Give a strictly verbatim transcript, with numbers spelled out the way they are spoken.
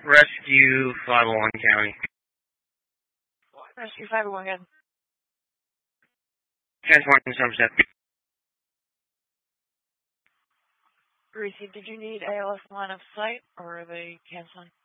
Rescue five oh one County. Rescue five oh one, again. Transporting Somerset. Received. Did you need A L S line of sight, or are they canceling?